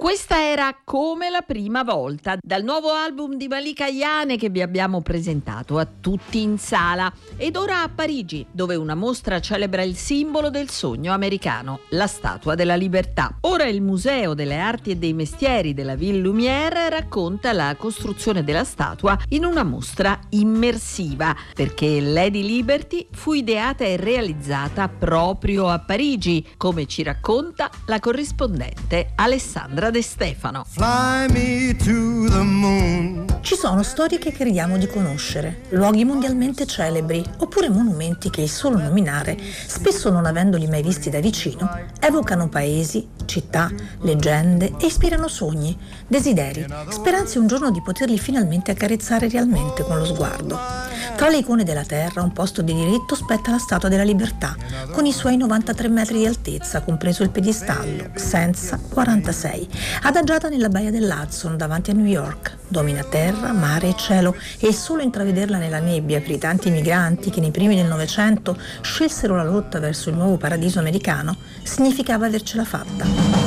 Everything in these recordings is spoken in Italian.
Questa era Come la prima volta, dal nuovo album di Malika Ayane che vi abbiamo presentato a tutti in sala. Ed ora a Parigi, dove una mostra celebra il simbolo del sogno americano, la Statua della Libertà. Ora il Museo delle Arti e dei Mestieri della Ville Lumière racconta la costruzione della statua in una mostra immersiva, perché Lady Liberty fu ideata e realizzata proprio a Parigi, come ci racconta la corrispondente Alessandra De Stefano. Fly me to the moon. Ci sono storie che crediamo di conoscere, luoghi mondialmente celebri, oppure monumenti che il solo nominare, spesso non avendoli mai visti da vicino, evocano paesi, città, leggende e ispirano sogni, desideri, speranze un giorno di poterli finalmente accarezzare realmente con lo sguardo. Tra le icone della terra, un posto di diritto spetta la Statua della Libertà, con i suoi 93 metri di altezza, compreso il piedistallo, senza 46, adagiata nella baia dell'Hudson davanti a New York. Domina terra, mare e cielo, e solo intravederla nella nebbia per i tanti migranti che nei primi del Novecento scelsero la rotta verso il nuovo paradiso americano significava avercela fatta.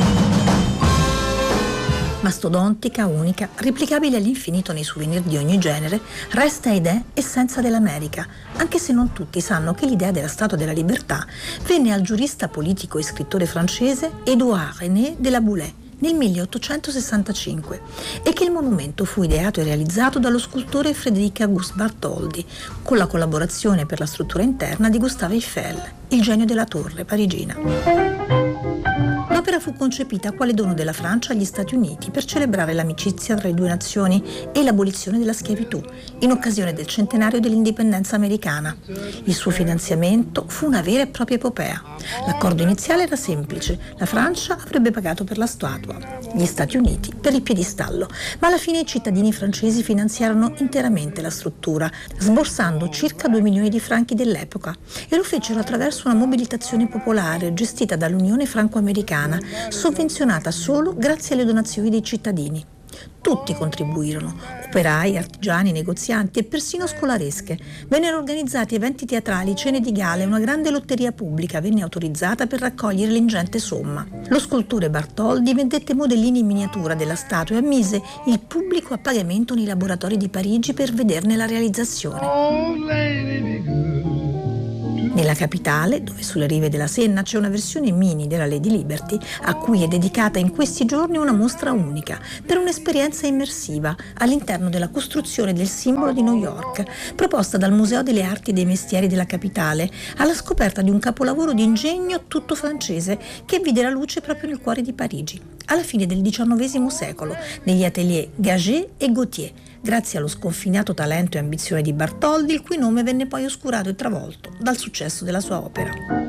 Mastodontica, unica, replicabile all'infinito nei souvenir di ogni genere, resta ed è essenza dell'America, anche se non tutti sanno che l'idea della Statua della Libertà venne al giurista politico e scrittore francese Édouard René de la Boulaye nel 1865 e che il monumento fu ideato e realizzato dallo scultore Frédéric-Auguste Bartholdi con la collaborazione per la struttura interna di Gustave Eiffel, il genio della torre parigina. L'opera fu concepita quale dono della Francia agli Stati Uniti per celebrare l'amicizia tra le due nazioni e l'abolizione della schiavitù, in occasione del centenario dell'indipendenza americana. Il suo finanziamento fu una vera e propria epopea. L'accordo iniziale era semplice: la Francia avrebbe pagato per la statua, gli Stati Uniti per il piedistallo, ma alla fine i cittadini francesi finanziarono interamente la struttura, sborsando circa 2 milioni di franchi dell'epoca, e lo fecero attraverso una mobilitazione popolare gestita dall'Unione Franco-Americana, sovvenzionata solo grazie alle donazioni dei cittadini. Tutti contribuirono, operai, artigiani, negozianti e persino scolaresche. Vennero organizzati eventi teatrali, cene di gala e una grande lotteria pubblica venne autorizzata per raccogliere l'ingente somma. Lo scultore Bartholdi vendette modellini in miniatura della statua e ammise il pubblico a pagamento nei laboratori di Parigi per vederne la realizzazione. Nella capitale, dove sulle rive della Senna c'è una versione mini della Lady Liberty, a cui è dedicata in questi giorni una mostra unica, per un'esperienza immersiva all'interno della costruzione del simbolo di New York, proposta dal Museo delle Arti e dei Mestieri della capitale, alla scoperta di un capolavoro di ingegno tutto francese che vide la luce proprio nel cuore di Parigi, alla fine del XIX secolo, negli atelier Gaget e Gautier, grazie allo sconfinato talento e ambizione di Bartholdi, il cui nome venne poi oscurato e travolto dal successo della sua opera.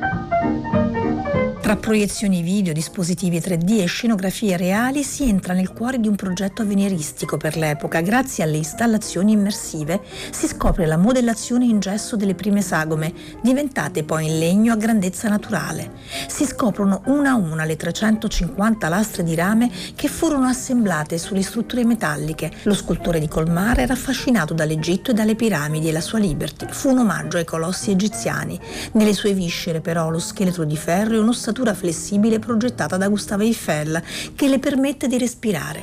Tra proiezioni video, dispositivi 3D e scenografie reali si entra nel cuore di un progetto avveniristico per l'epoca. Grazie alle installazioni immersive si scopre la modellazione in gesso delle prime sagome, diventate poi in legno a grandezza naturale. Si scoprono una a una le 350 lastre di rame che furono assemblate sulle strutture metalliche. Lo scultore di Colmar era affascinato dall'Egitto e dalle piramidi e la sua Liberty fu un omaggio ai colossi egiziani. Nelle sue viscere però lo scheletro di ferro è un'ossatura flessibile progettata da Gustave Eiffel che le permette di respirare.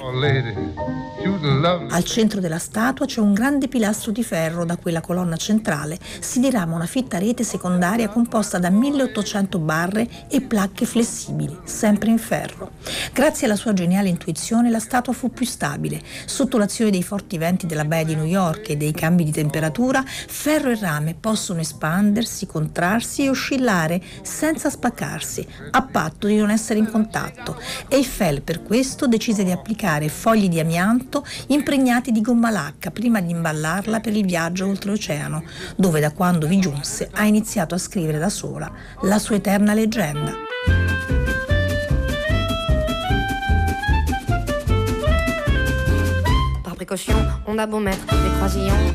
Al centro della statua c'è un grande pilastro di ferro. Da quella colonna centrale si dirama una fitta rete secondaria composta da 1800 barre e placche flessibili, sempre in ferro. Grazie alla sua geniale intuizione la statua fu più stabile. Sotto l'azione dei forti venti della baia di New York e dei cambi di temperatura, ferro e rame possono espandersi, contrarsi e oscillare senza spaccarsi, a patto di non essere in contatto. Eiffel per questo decise di applicare fogli di amianto impregnati di gomma lacca prima di imballarla per il viaggio oltreoceano, dove da quando vi giunse ha iniziato a scrivere da sola la sua eterna leggenda. Par précaution, on a beau mettre des croisillons.